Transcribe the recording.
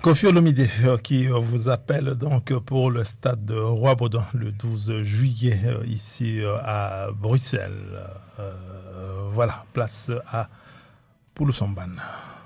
Kofi Olomide qui vous appelle donc pour le stade de Roi-Baudouin le 12 juillet ici à Bruxelles. Voilà, place à Poulousamban.